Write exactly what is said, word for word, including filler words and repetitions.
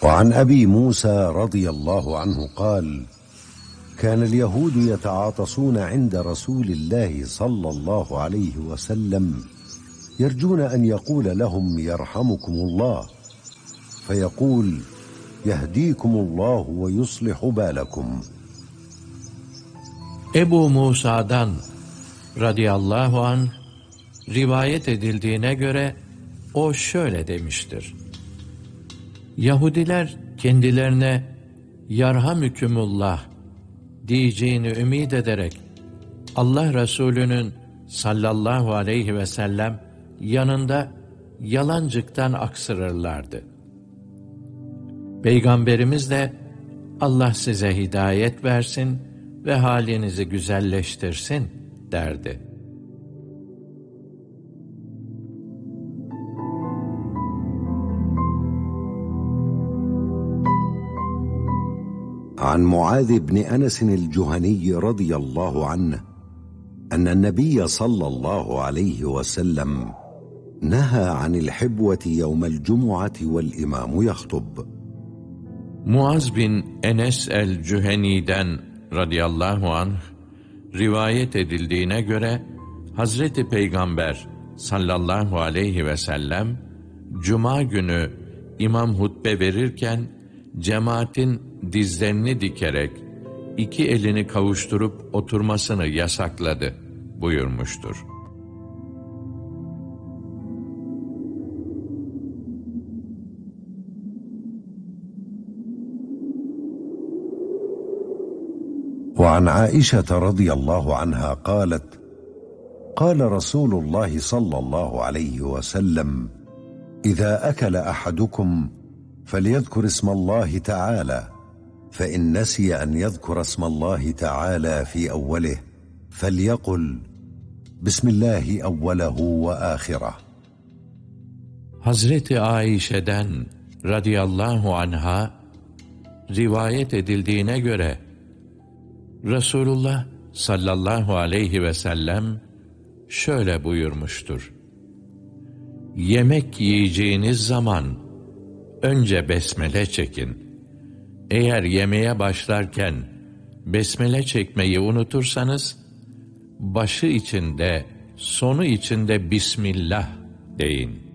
وعن أبي موسى رضي الله عنه قال: كان اليهود يتعاطسون عند رسول الله صلى الله عليه وسلم يرجون أن يقول لهم يرحمكم الله، فيقول: يهديكم الله ويصلح بالكم. Ebu Musa'dan radıyallahu anh rivayet edildiğine göre o şöyle demiştir: Yahudiler kendilerine yarhamükümullah diyeceğini ümid ederek Allah Resulü'nün sallallahu aleyhi ve sellem yanında yalancıktan aksırırlardı. Peygamberimiz de Allah size hidayet versin ve halinizi güzelleştirsin derdi. عن معاذ بن أنس الجهني رضي الله عنه أن النبي صلى الله عليه وسلم نهى عن الحبوة يوم الجمعة والإمام يخطب. Muaz bin Enes el-Cüheni'den radıyallahu anh rivayet edildiğine göre Hazreti Peygamber sallallahu aleyhi ve sellem Cuma günü imam hutbe verirken cemaatin dizlerini dikerek iki elini kavuşturup oturmasını yasakladı buyurmuştur. وعن عائشة رضي الله عنها قالت: قال رسول الله صلى الله عليه وسلم: إذا أكل أحدكم فليذكر اسم الله تعالى، فإن نسي أن يذكر اسم الله تعالى في أوله فليقل: بسم الله أوله وآخره. Hazreti Aişe'den radıyallahu anha rivayet edildiğine göre Resulullah sallallahu aleyhi ve sellem şöyle buyurmuştur: Yemek yiyeceğiniz zaman önce besmele çekin. Eğer yemeğe başlarken besmele çekmeyi unutursanız, başı içinde, sonu içinde Bismillah deyin.